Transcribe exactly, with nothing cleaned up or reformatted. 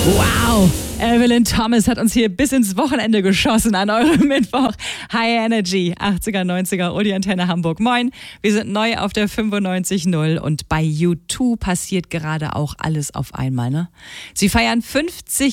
Wow, Evelyn Thomas hat uns hier bis ins Wochenende geschossen an eurem Mittwoch. High Energy, achtziger, neunziger, Udi Antenne Hamburg. Moin, wir sind neu auf der fünfundneunzig null und bei U zwei passiert gerade auch alles auf einmal. Ne? Sie feiern fünfzig